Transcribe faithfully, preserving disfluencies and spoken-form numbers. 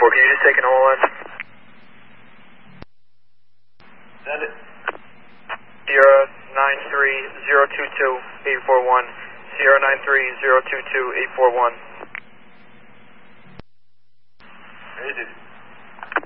four, can you just take an all in? Send it. Sierra nine three zero two two eight four one. Sierra nine three zero two two eight four one. Rated.